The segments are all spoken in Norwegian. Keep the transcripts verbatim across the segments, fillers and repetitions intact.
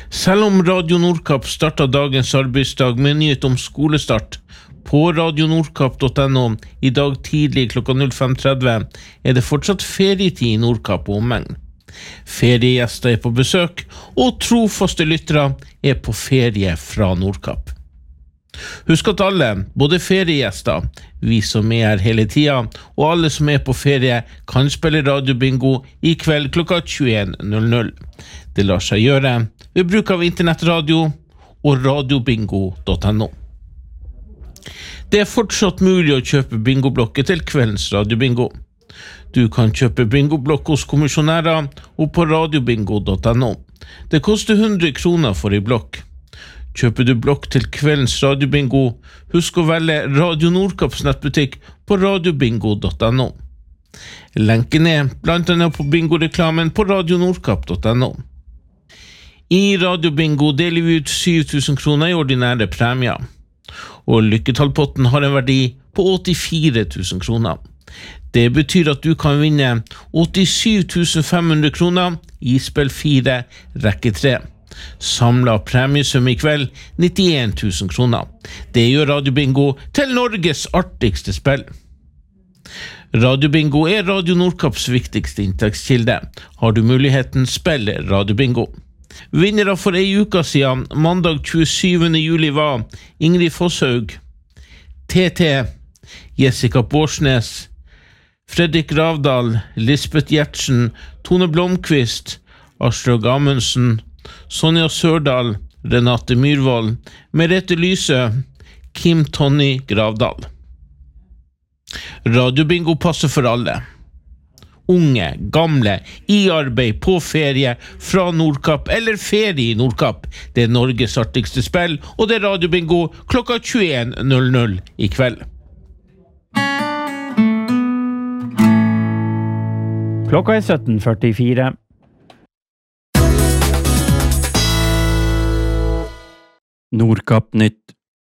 Selv om Radio Nordkapp startet dagens arbeidsdag med nyhet om skolestart på radio nordkapp punktum no i dag tidlig klokka fem tretti er det fortsatt ferietid i Nordkapp og omegn. Feriegjester er på besøk, og trofaste lyttere er på ferie fra Nordkapp. Husk at alle, både feriegjester, vi som er her hele tiden, og alle som er på ferie, kan spille radiobingo i kveld klokka tjueen. Det lar seg gjøre ved bruk av internettradio og radiobingo punktum no. Det er fortsatt mulig å kjøpe bingoblokker til kveldens radiobingo. Du kan kjøpe bingoblokk hos kommisjonærer og på radiobingo punktum no. Det koster hundre kroner for en blokk. Kjøper du blokk til kveldens radiobingo, husk å velge Radio Nordkapps nettbutikk på radiobingo punktum no. Lenken er blant annet på bingoreklamen på radio nordkapp punktum no. I radiobingo deler vi ut syv tusen kroner i ordinære premier, og lykketallpotten har en verdi på åttifire tusen kroner. Det betyr at du kan vinne åttisyv tusen fem hundre kroner i spill fire, rekke tre. Samlet premiesum i kveld nittien tusen kroner. Det gjør radiobingo til Norges artigste spill. Radiobingo er Radio Nordkapps viktigste inntektskilde. Har du muligheten, spill radiobingo. Vinnere for ei uke siden, mandag tjuesyvende juli var Ingrid Fosshaug, T T, Jessica Bårdsnes, Fredrik Ravdal, Lisbeth Gjertsen, Tone Blomqvist, Aslak Amundsen, Sonja Sørdal, Renate Myrvold, Merete Lyse, Kim Tony Gravdal. Radiobingo passer for alle. Unge, gamle, i arbeid, på ferie, fra Nordkapp eller ferie i Nordkapp. Det er Norges artigste spill, og det er radiobingo klokka tjueen i kveld. Klokka er sytten førtifire. Nordkapp nytt.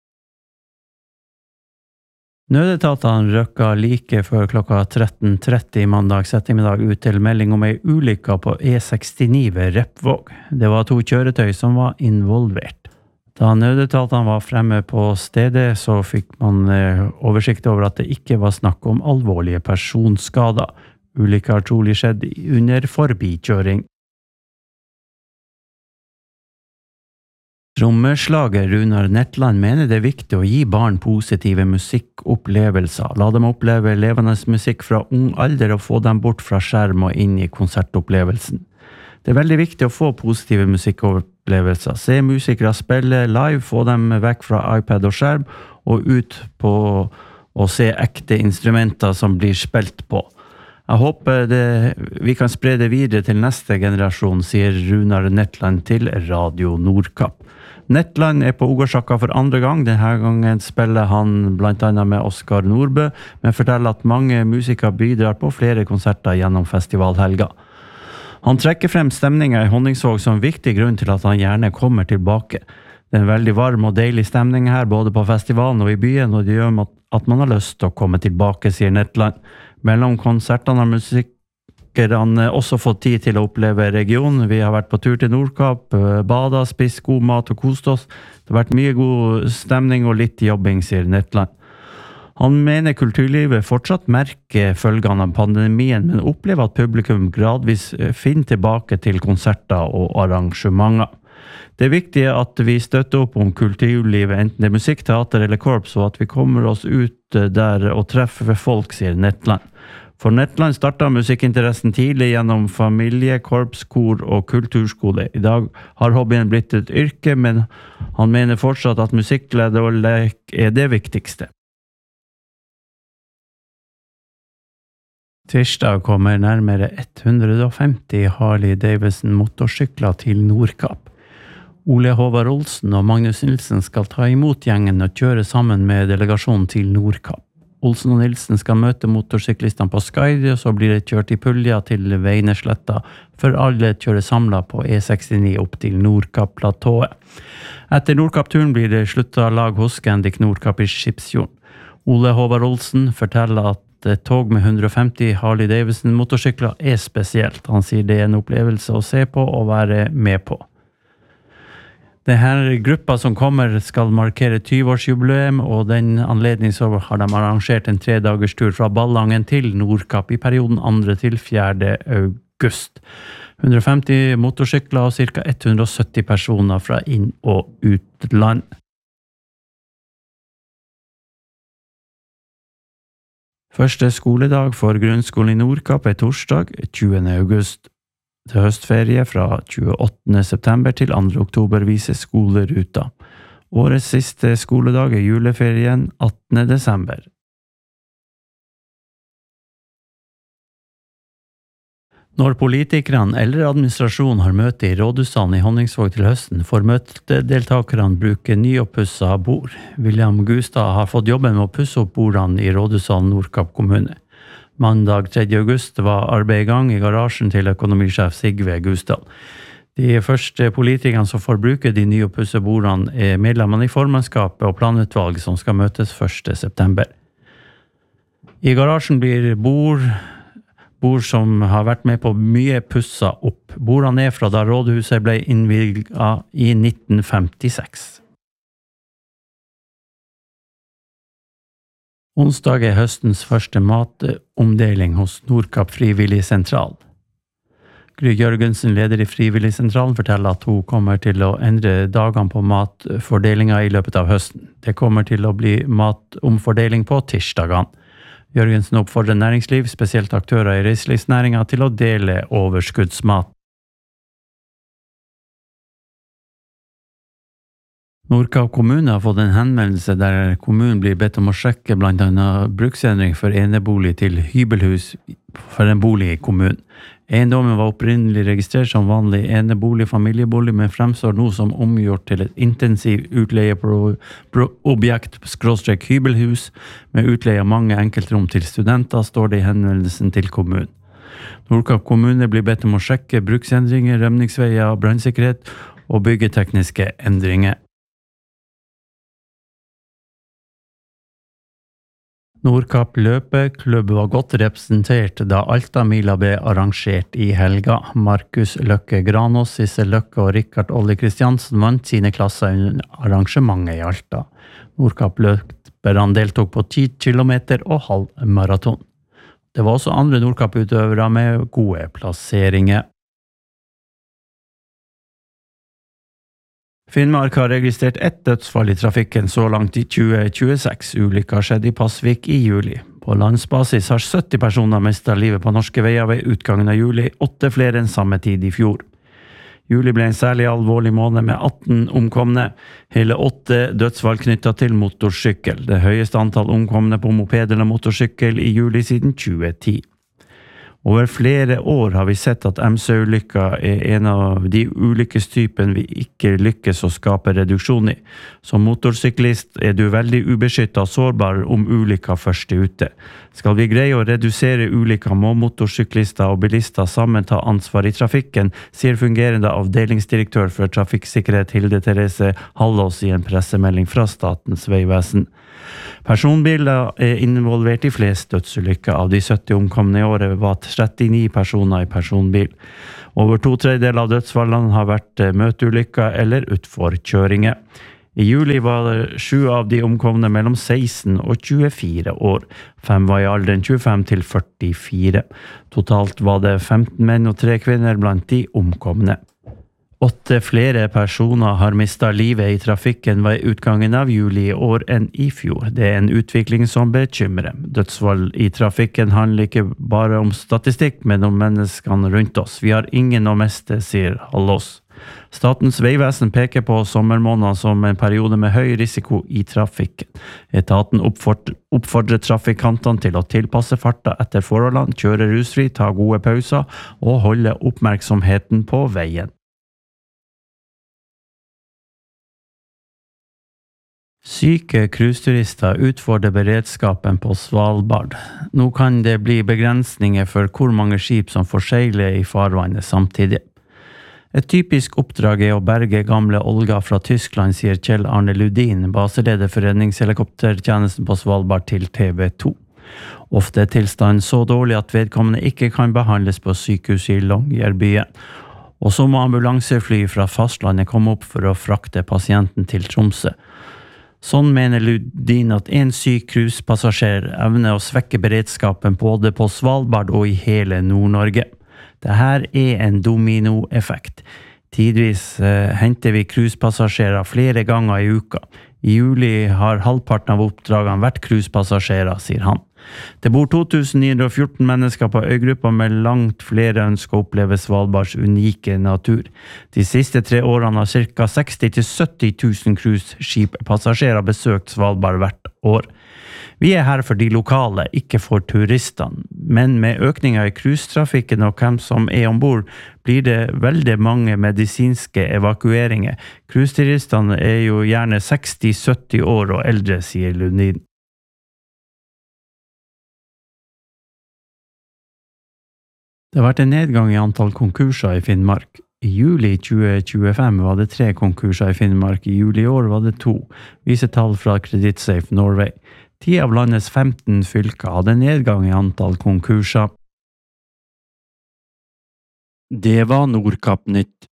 Nødetatene røkka like før klokka tretten tretti mandag ettermiddag ut til melding om ei ulykke på E sekstini ved Repvåg. Det var to kjøretøy som var involvert. Da nødetatene var fremme på stedet, så fikk man oversikt over at det ikke var snakk om alvorlige personskader. Ulykka har trolig skjedd under forbikjøring. Trommeslager Runar Netland mener det er viktig å gi barn positive musikkopplevelser. La dem oppleve levende musikk fra ung alder og få dem bort fra skjerm og inn i konsertopplevelsen. Det er veldig viktig å få positive musikkopplevelser. Se musikere spille live, få dem vekk fra iPad og skjerm og ut på å se ekte instrumenter som blir spilt på. Jeg håper det, vi kan spre det videre til neste generasjon, sier Runar Netland til Radio Nordkapp. Netland er på Ugarsakka for andre gang. Denne gangen spiller han blant annet med Oskar Nordbø, men forteller at mange musikere bidrar på flere konserter gjennom festivalhelga. Han trekker frem stemningen i Honningsvåg som viktig grunn til at han gjerne kommer tilbake. Det er en veldig varm og deilig stemning her, både på festivalen og i byen, og det gjør at man har lyst til å komme tilbake, sier Netland. Mellom konsertene har musikerne også fått tid til å oppleve regionen. Vi har vært på tur til Nordkapp, bada, spist god mat og kost oss. Det har vært mye god stemning og litt jobbing, sier Netland. Han mener kulturlivet fortsatt merker følgene av pandemien, men opplever at publikum gradvis finner tilbake til konserter og arrangementer. Det er viktig at vi støtter opp om kulturlivet, enten det er musikk, teater eller korps, og at vi kommer oss ut der og treffer folk, sier Netland. For Netland startet musikkinteressen tidlig gjennom familie, korps, kor og kulturskole. I dag har hobbyen blitt et yrke, men han mener fortsatt at musikkglede og lek er det viktigste. Tirsdag kommer nærmere hundre og femti Harley Davidson motorsykler til Nordkapp. Ole Håvard Olsen og Magnus Nilsen skal ta imot gjengen og kjøre sammen med delegasjonen til Nordkapp. Olsen og Nilsen skal møte motorsyklistene på Skaidi, og så blir det kjørt i Pulja til Veinesletta, for alle kjører samlet på E sekstini opp til Nordkapp-platået. Etter Nordkapp-turen blir det sluttet lag hos Scandic Nordkapp i Skipsfjorden. Ole Håvard Olsen forteller at et tog med hundre og femti Harley Davidson motorsykler er spesielt. Han sier det er en opplevelse å se på og være med på. Det her gruppa som kommer skal markere tjue-årsjubileum, og den anledning så har de arrangert en tredagers tur fra Ballangen til Nordkapp i perioden andre til fjerde august. hundre og femti motorsykler og ca. hundre og sytti personer fra inn- og utland. Første skoledag for grunnskolen i Nordkapp er torsdag tjuende august. Til høstferie fra tjueåttende september til andre oktober viser skoleruta. Årets siste skoledag er juleferien attende desember. Når politikerne eller administrasjonen har møte i rådhussalen i Honningsvåg til høsten, får møtedeltakerne bruke nyoppusset bord. William Gustad har fått jobben med å pusse opp bordene i rådhussalen Nordkapp kommune. Mandag tredje august var arbeid i gang i garasjen til økonomisjef Sigve Gustad. De første politikerne som får bruke de nyoppussede bordene er medlemmene i formannskapet og planutvalget som skal møtes første september. I garasjen blir bord, bord som har vært med på mye pusset opp. Bordene er fra da rådhuset ble innviet i nitten femtiseks. Onsdag er høstens første matomdeling hos Nordkapp Frivillig Sentral. Gry Jørgensen, leder i Frivillig Sentralen, forteller at hun kommer til å endre dagene på matfordelingen i løpet av høsten. Det kommer til å bli matomfordeling på tirsdagene. Jørgensen oppfordrer næringsliv, spesielt aktører i reiselivsnæringen, til å dele overskuddsmat. Nordkapp kommune har fått en henvendelse der kommunen blir bedt om å sjekke blant annet bruksendring for enebolig til hybelhus for en bolig i kommunen. Eiendommen var opprinnelig registrert som vanlig enebolig familiebolig, men fremstår nå som omgjort til et intensiv utleieobjekt skråstrek hybelhus med utleie av mange enkeltrom til studenter, står det i henvendelsen til kommunen. Nordkapp kommune blir bedt om å sjekke bruksendringer, rømningsveier, brannsikkerhet og byggetekniske endringer. Nordkapp løpeklubb var godt representert da Altamila ble arrangert i helga. Markus Løkke Granås, Sissel Løkke og Rikard Olli Kristiansen vant sine klasser under arrangementet i Alta. Nordkapp løperne deltok på ti kilometer og halvmaraton. Det var også andre Nordkapp-utøvere med gode plasseringer. Finnmark har registrert ett dødsfall i trafikken så langt i tjue tjueseks. Ulykka skjedde i Pasvik i juli. På landsbasis har sytti personer mistet livet på norske veier ved utgangen av juli, åtte flere enn samme tid i fjor. Juli ble en særlig alvorlig måned med atten omkomne, hele åtte dødsfall knyttet til motorsykkel. Det høyeste antall omkomne på moped eller motorsykkel i juli siden tjue ti. Over flere år har vi sett at M C-ulykka er en av de ulykkestypen vi ikke lykkes å skape reduksjon i. Som motorsyklist er du veldig ubeskyttet og sårbar om ulykka først er ute. Skal vi greie å redusere ulykka, må motorsyklister og bilister sammen ta ansvar i trafikken, sier fungerende avdelingsdirektør for trafikksikkerhet Hilde Therese Hallås i en pressemelding fra Statens vegvesen. Personbiler er involvert i flest dødsulykker. Av de sytti omkomne i året var trettini personer i personbil. Over to tredjedeler av dødsfallene har vært møteulykker eller utforkjøringer. I juli var det sju av de omkomne mellom seksten og tjuefire år. Fem var i alderen tjuefem til førtifire. Totalt var det femten menn og tre kvinner blant de omkomne. Åtte flere personer har mistet livet i trafikken ved utgangen av juli i år enn i fjor. Det er en utvikling som bekymrer. Dødsfall i trafikken handler ikke bare om statistikk, men om menneskene rundt oss. Vi har ingen å miste, sier Hallås. Statens vegvesen peker på sommermåneder som en periode med høy risiko i trafikken. Etaten oppfordrer, oppfordrer trafikantene til å tilpasse farta etter forholdene, kjøre rusfri, ta gode pauser og holde oppmerksomheten på veien. Syke cruiseturister utfordrer beredskapen på Svalbard. Nå kan det bli begrensninger for hvor mange skip som får seile i farvannet samtidig. Et typisk oppdrag er å berge gamle Olga fra Tyskland, sier Kjell Arne Ludin, baseleder for redningshelikoptertjenesten på Svalbard til T V to. Ofte er tilstanden så dårlig at vedkommende ikke kan behandles på sykehuset i Longyearbyen. Og så må ambulansefly fra fastlandet komme opp for å frakte pasienten til Tromsø. Sånn mener Lundin at en syk cruisepassasjer evner å svekke beredskapen både på Svalbard og i hele Nord-Norge. Dette er en dominoeffekt. Tidvis eh, henter vi cruisepassasjerer flere ganger i uka. I juli har halvparten av oppdragene vært cruisepassasjerer, sier han. Det bor to tusen ni hundre og fjorten mennesker på øygruppa med langt flere ønsker å oppleve Svalbards unike natur. De siste tre årene har ca. seksti til sytti tusen cruiseskippassasjerer besøkt Svalbard hvert år. Vi er her for de lokale, ikke for turistene, men med økningen i cruisetrafikken og hvem som er ombord, blir det veldig mange medisinske evakueringer. Cruiseturistene er jo gjerne seksti til sytti år og eldre, sier Lundin. Det har vært en nedgang i antall konkurser i Finnmark. I juli tjue tjuefem var det tre konkurser i Finnmark, i juli i år var det to, viser tall fra Creditsafe Norway. Ti av landets femten fylker hadde nedgang i antall konkurser. Det var Nordkapp-nytt.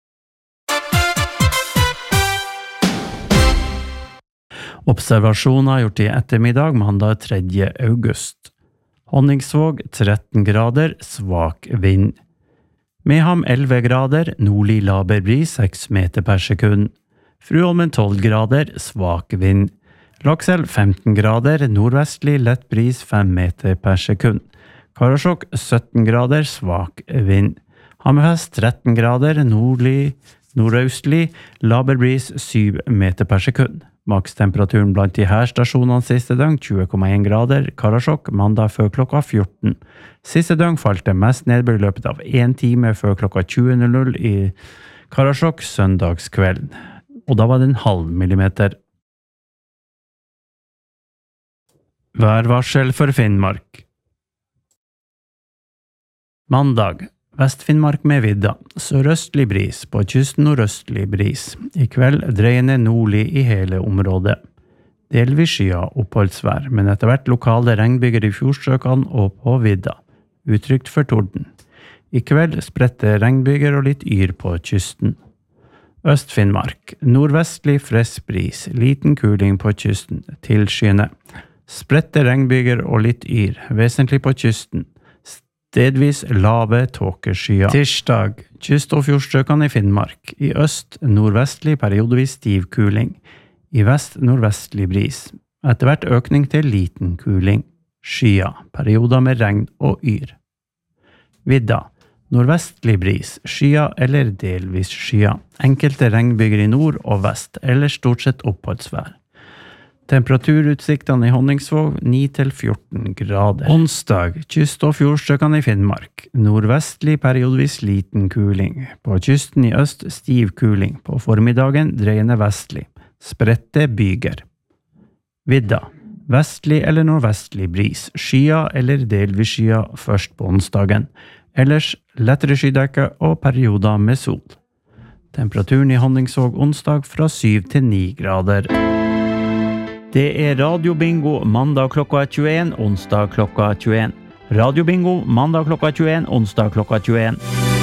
Observasjoner gjort i ettermiddag mandag tredje august. Honningsvåg tretten grader, svak vind. Meham elleve grader, nordlig laber bris seks meter per sekund. Fruholmen tolv grader, svak vind. Lakselv femten grader, nordvestlig lett bris fem meter per sekund. Karasjok sytten grader, svak vind. Hammerfest tretten grader, nordlig, nordøstlig, laber bris syv meter per sekund. Makstemperaturen blant de her stasjonene siste døgn tjue komma en grader, Karasjok mandag før klokka fjorten. Siste døgn falt det mest nedbør i løpet av en time før klokka tjue null null i Karasjok søndagskvelden. Og da var det en halv millimeter. Værvarsel for Finnmark. Mandag. Vest-Finnmark med vidda. Sørøstlig bris, på kysten nordøstlig bris. I kveld dreiende nordlig i hele området. Delvis skya oppholdsvær, men etter hvert lokale regnbyger i fjordstrøkene og på vidda. Utrygt for torden. I kveld spredte regnbyger og litt yr på kysten. Øst-Finnmark. Nordvestlig frisk bris, liten kuling på kysten, tilskyende. Spredte regnbyger og litt yr, vesentlig på kysten. Stedvis lave tåkeskyer. Tirsdag, kyst- og fjordstrøkene i Finnmark. I øst, nordvestlig periodevis stiv kuling. I vest, nordvestlig bris. Etter hvert økning til liten kuling. Skya, perioder med regn og yr. Vidda, nordvestlig bris, skya eller delvis skya. Enkelte regnbyger i nord og vest, eller stort sett oppholdsvær. Temperaturutsiktene i Honningsvåg ni til fjorten grader. Onsdag, kyst- og fjordstrøkene i Finnmark. Nordvestlig periodevis liten kuling. På kysten i øst stiv kuling. På formiddagen dreiende vestlig. Spredte byger. Vidda. Vestlig eller nordvestlig bris. Skya eller delvis skya først på onsdagen. Ellers lettere skydekke og perioder med sol. Temperaturen i Honningsvåg onsdag fra syv til ni grader. Det er radiobingo mandag klokka tjueen, onsdag klokka tjueen. Radiobingo mandag klokka tjueen, onsdag klokka tjueen.